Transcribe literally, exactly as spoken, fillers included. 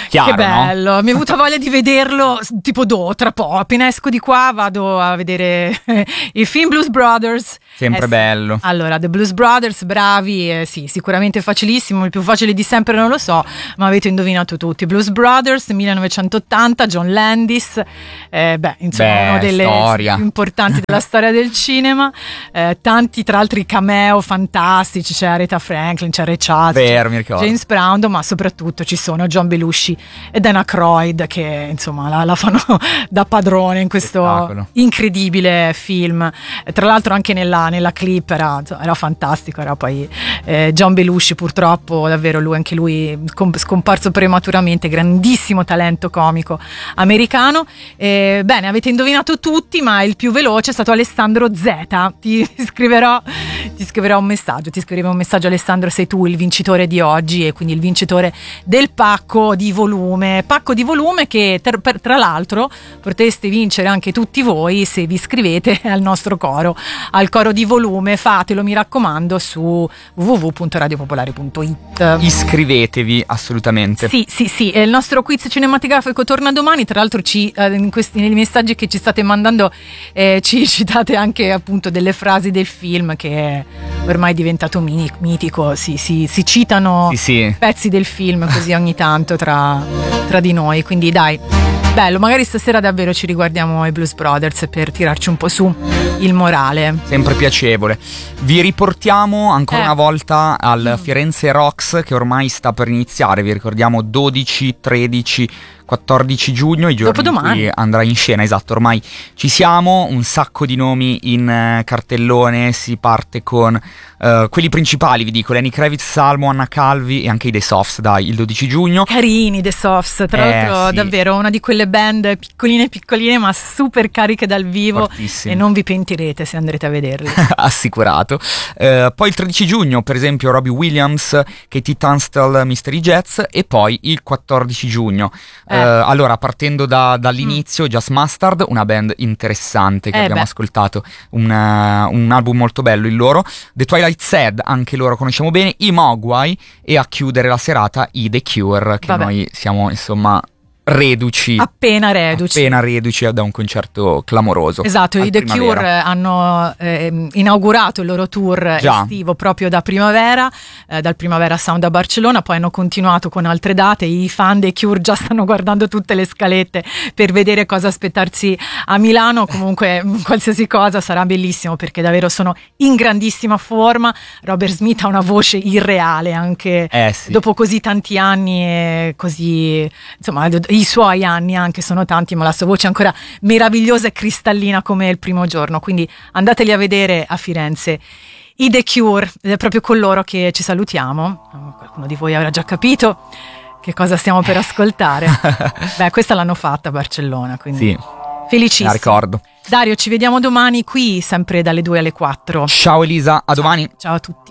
Chiaro, che bello, no? mi è avuta voglia di vederlo tipo do, tra poco, appena esco di qua vado a vedere il film Blues Brothers. Sempre eh, sì. bello. Allora, The Blues Brothers, bravi, eh, sì, sicuramente facilissimo, il più facile di sempre non lo so, ma avete indovinato tutti. Blues Brothers, millenovecentottanta, John Landis, eh, beh, insomma, Beh, una delle storia. più importanti della storia del cinema, eh, tanti tra l'altro cameo fantastici, c'è Aretha Franklin, c'è Ray Charles, Vero, mi ricordo. James Brown, ma soprattutto ci sono John Belushi e Dana Aykroyd che insomma la, la fanno da padrone in questo Spettacolo. incredibile film. E tra l'altro anche nella, nella clip era, era fantastico, era poi eh, John Belushi, purtroppo davvero lui, anche lui scom- scomparso prematuramente, grandissimo talento comico americano. Eh, bene, avete indovinato tutti, ma il più veloce è stato Alessandro Z. Ti scriverò, ti scriverò un messaggio, ti scriverò un messaggio Alessandro, sei tu il vincitore di oggi e quindi il vincitore del pacco di volume, pacco di volume che ter, per, tra l'altro potreste vincere anche tutti voi se vi iscrivete al nostro coro, al coro di volume. Fatelo, mi raccomando, su w w w punto radio popolare punto i t. Iscrivetevi assolutamente. Sì, sì, sì, il nostro quiz cinematografico torna domani, tra l'altro ci, eh, in questi, nei messaggi che ci state mandando eh, ci citate anche appunto delle frasi del film che è ormai diventato mini, mitico, si, si, si citano Sì, sì. pezzi del film così ogni tanto tra, tra di noi, quindi dai, bello, magari stasera davvero ci riguardiamo i Blues Brothers per tirarci un po' su il morale. Sempre piacevole. Vi riportiamo ancora Eh. una volta al Firenze Rocks che ormai sta per iniziare. Vi ricordiamo dodici, tredici, quattordici giugno, i giorni in Dopodomani. cui andrà in scena. Esatto, ormai ci siamo, un sacco di nomi in eh, cartellone. Si parte con eh, quelli principali, vi dico, Lenny Kravitz, Salmo, Anna Calvi e anche i The Softs, dai, il dodici giugno. Carini The Softs, tra Eh, l'altro sì. davvero una di quelle band piccoline piccoline ma super cariche dal vivo Fortissimi. e non vi pentirete se andrete a vederli. Assicurato. Eh, poi il tredici giugno, per esempio, Robbie Williams, Katie Tunstall, Mystery Jets, e poi il quattordici giugno. Eh. Eh, allora, partendo da- dall'inizio, Just Mustard, una band interessante che Eh, abbiamo beh. ascoltato, un, eh, un album molto bello il loro. The Twilight Sad, anche loro conosciamo bene, i Mogwai, e a chiudere la serata i The Cure, che Vabbè. noi siamo insomma reduci. Appena reduci. Appena reduci da un concerto clamoroso. Esatto, al i The Primavera. Cure hanno eh, inaugurato il loro tour Già. estivo proprio da primavera, eh, dal Primavera Sound a Barcellona, poi hanno continuato con altre date. I fan dei Cure già stanno guardando tutte le scalette per vedere cosa aspettarsi a Milano. Comunque qualsiasi cosa sarà bellissimo perché davvero sono in grandissima forma. Robert Smith ha una voce irreale anche Eh sì. dopo così tanti anni e così, insomma, i suoi anni anche sono tanti, ma la sua voce è ancora meravigliosa e cristallina come il primo giorno, quindi andateli a vedere a Firenze. I The Cure, ed è proprio con loro che ci salutiamo. Qualcuno di voi avrà già capito che cosa stiamo per ascoltare. Beh, questa l'hanno fatta a Barcellona, quindi Sì, felicissimo. la ricordo. Dario, ci vediamo domani qui, sempre dalle due alle quattro. Ciao Elisa, a domani. Ciao a tutti.